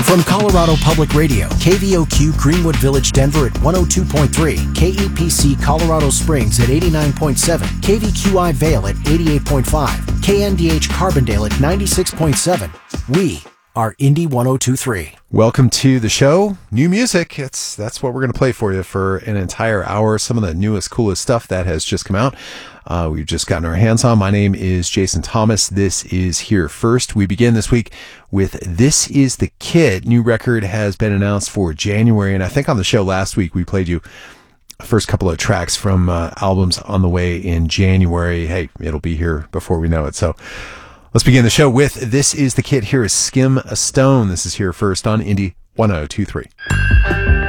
From Colorado Public Radio, KVOQ Greenwood Village, Denver at 102.3, KEPC Colorado Springs at 89.7, KVQI Vale at 88.5, KNDH Carbondale at 96.7. We are Indie 102.3. Welcome to the show. New music. That's what we're going to play for you for an entire hour. Some of the newest, coolest stuff that has just come out. We've just gotten our hands on. My name is Jason Thomas. This is Here First. We begin this week with This Is the Kid. New record has been announced for January, and I think on the show last week we played you first couple of tracks from albums on the way in January. Hey, it'll be here before we know it. So let's begin the show with This Is the Kid. Here is Skim a Stone. This is Here First on Indie 102.3.